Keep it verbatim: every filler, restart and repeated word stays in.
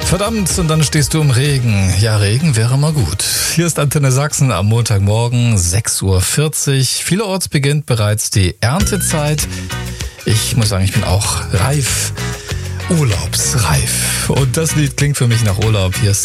Verdammt, und dann stehst du im Regen. Ja, Regen wäre mal gut. Hier ist Antenne Sachsen am Montagmorgen, sechs Uhr vierzig. Vielerorts beginnt bereits die Erntezeit. Ich muss sagen, ich bin auch reif, urlaubsreif. Und das Lied klingt für mich nach Urlaub. Hier ist